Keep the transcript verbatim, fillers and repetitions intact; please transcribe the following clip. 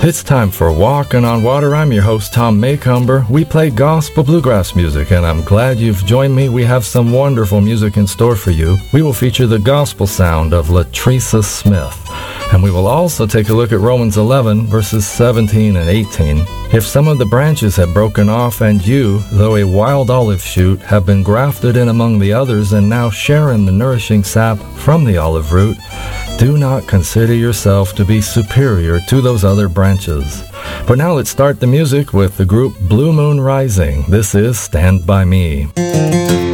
It's time for Walking on Water. I'm your host, Tom Maycomber. We play gospel bluegrass music, and I'm glad you've joined me. We have some wonderful music in store for you. We will feature the gospel sound of Latricia Smith, and we will also take a look at Romans eleven, verses seventeen and eighteen. If some of the branches have broken off, and you, though a wild olive shoot, have been grafted in among the others and now share in the nourishing sap from the olive root, do not consider yourself to be superior to those other branches. But now let's start the music with the group Blue Moon Rising. This is Stand By Me.